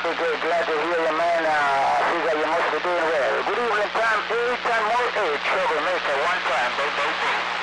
good. Glad to hear you, man. I see that you must be doing well. Good evening, time 8 and more 8. Troublemaker, one time. Boom, boom, boom.